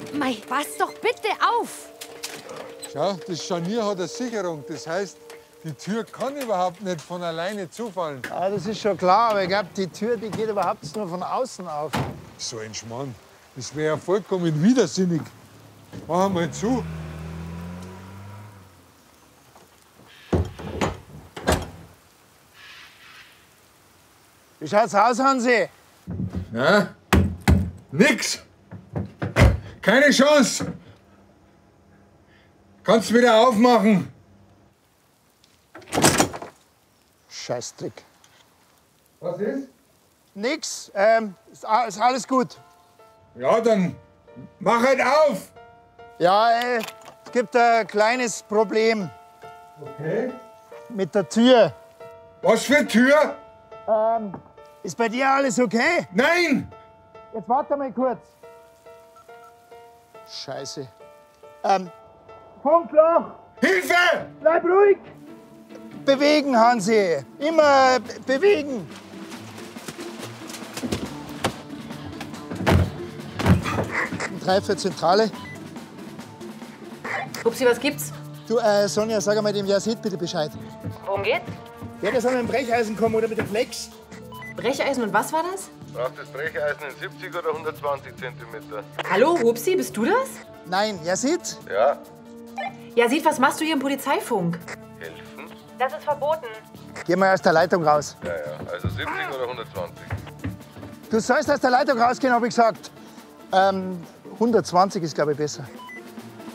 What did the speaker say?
Mei, pass doch bitte auf! Schau, das Scharnier hat eine Sicherung. Das heißt, die Tür kann überhaupt nicht von alleine zufallen. Ja, das ist schon klar, aber ich glaube, die Tür die geht überhaupt nur von außen auf. So ein Schmarrn. Das wäre ja vollkommen widersinnig. Mach mal zu. Wie schaut's aus, Hansi? Na? Nix. Keine Chance. Kannst wieder aufmachen. Scheißdreck. Was ist? Nix, ist alles gut. Ja, dann mach halt auf. Ja, es gibt ein kleines Problem Okay. mit der Tür. Was für Tür? Ist bei dir alles okay? Nein! Jetzt warte mal kurz. Scheiße. Funkloch! Hilfe! Bleib ruhig! Bewegen, Hansi. Immer bewegen. Drei für Zentrale. Upsi, was gibt's? Du, Sonja, sag mal dem Yazid bitte Bescheid. Worum geht's? Ja, der soll mit dem Brecheisen kommen oder mit dem Flex. Brecheisen und was war das? Braucht das Brecheisen in 70 oder 120 Zentimeter? Hallo, Hupsi, bist du das? Nein, Yazid? Ja, Ja, Sied, was machst du hier im Polizeifunk? helfen? Das ist verboten. Geh mal aus der Leitung raus. Ja, also 70 oder 120. Du sollst aus der Leitung rausgehen, habe ich gesagt. 120 ist, glaube ich, besser.